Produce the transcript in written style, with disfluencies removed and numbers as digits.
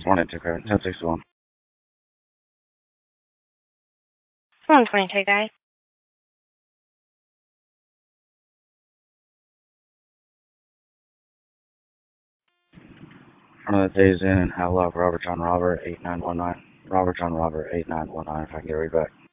Morning, 1061. 122, guys. Front of the days in, How Love, Robert John Robert, 8919. Robert John Robert, 8919, if I can get a read back.